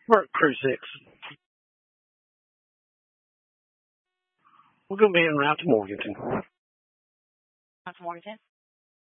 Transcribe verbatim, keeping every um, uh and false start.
For Crew six. We're going to be en route to Morganton. To Morganton?